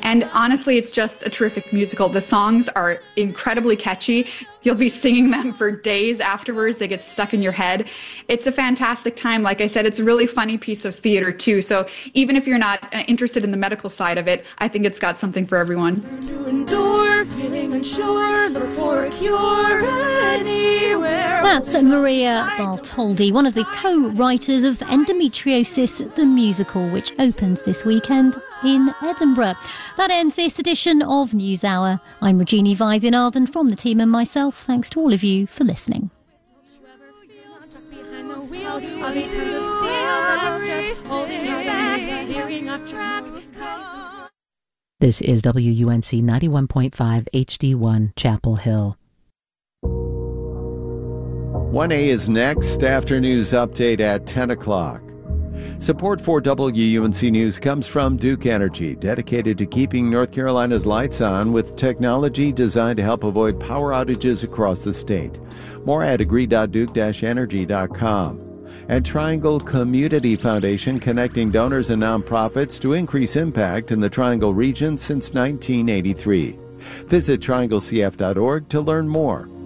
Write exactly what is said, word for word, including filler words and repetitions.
And honestly, it's just a terrific musical. The songs are incredibly catchy. You'll be singing them for days afterwards. They get stuck in your head. It's a fantastic time. Like I said, it's a really funny piece of theater too. So even if you're not uh, interested in the medical side of it, I think it's got something for everyone. To endure, feeling unsure, look for a cure anywhere. That's Maria Bartoldi, one of the co-writers of Endometriosis, the musical, which opens this weekend in Edinburgh. That ends this edition of NewsHour. I'm Regina Vaidyanathan from the team and myself. Thanks to all of you for listening. This is W U N C ninety-one point five H D one, Chapel Hill. one A is next after news update at ten o'clock. Support for W U N C News comes from Duke Energy, dedicated to keeping North Carolina's lights on with technology designed to help avoid power outages across the state. More at agree dot duke dash energy dot com. And Triangle Community Foundation, connecting donors and nonprofits to increase impact in the Triangle region since nineteen eighty-three. Visit triangle c f dot org to learn more.